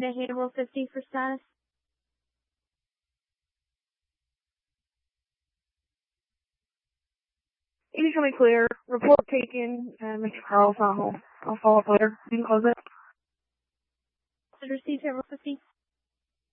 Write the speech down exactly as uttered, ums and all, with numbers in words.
to handle fifty for status. He's coming clear. Report taken, and Mister Carl's not home. I'll follow up later. You can close it. Should receive handle fifty.